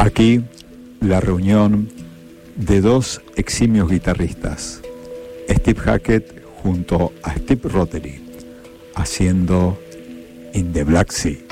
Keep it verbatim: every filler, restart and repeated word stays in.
Aquí la reunión de dos eximios guitarristas, Steve Hackett junto a Steve Rothery, haciendo In the Black Sea.